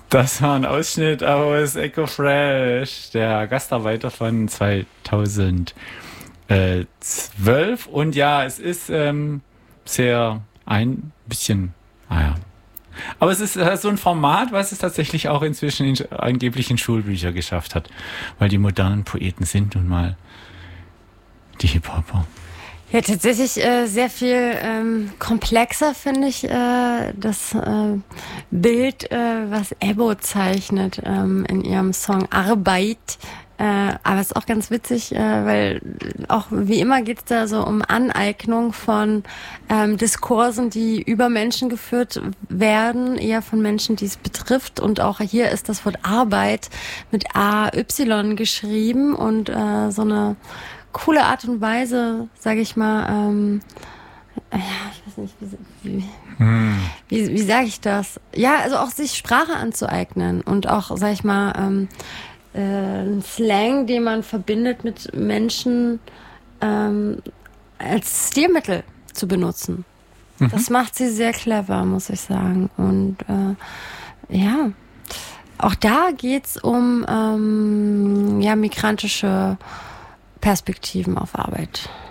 Das war ein Ausschnitt aus Echo Fresh, der Gastarbeiter von 2012. Und ja, es ist sehr ein bisschen, naja. Aber es ist so ein Format, was es tatsächlich auch inzwischen angeblich in Schulbücher geschafft hat. Weil die modernen Poeten sind nun mal die Hip-Hopper. Ja, tatsächlich sehr viel komplexer finde ich das Bild, was Ebbo zeichnet in ihrem Song Arbeit. Aber es ist auch ganz witzig, weil auch wie immer geht es da so um Aneignung von Diskursen, die über Menschen geführt werden, eher von Menschen, die es betrifft. Und auch hier ist das Wort Arbeit mit AY geschrieben und so eine coole Art und Weise, sage ich mal, ja, ich weiß nicht, wie sage ich das? Ja, also auch sich Sprache anzueignen und auch, sag ich mal, ein Slang, den man verbindet mit Menschen als Stilmittel zu benutzen. Das macht sie sehr clever, muss ich sagen. Und ja, auch da geht's um ja, migrantische Perspektiven auf Arbeit.